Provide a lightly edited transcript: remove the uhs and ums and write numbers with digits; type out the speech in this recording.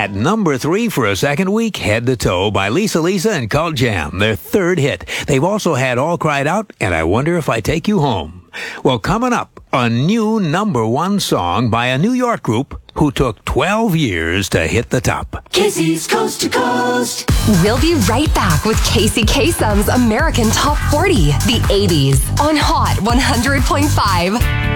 At number 3 for a second week, Head to Toe by Lisa Lisa and Cult Jam, their third hit. They've also had All Cried Out and I Wonder If I Take You Home. Well, coming up, a new number 1 song by a New York group who took 12 years to hit the top. Casey's Coast to Coast. We'll be right back with Casey Kasem's American Top 40, the 80s, on Hot 100.5.